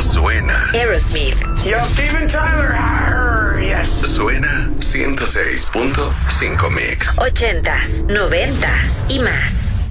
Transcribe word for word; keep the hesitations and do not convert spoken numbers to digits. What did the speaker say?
suena. Aerosmith. Yo, Steven Tyler. Arr, yes. Suena ciento seis punto cinco Mix. Ochentas, noventas y más.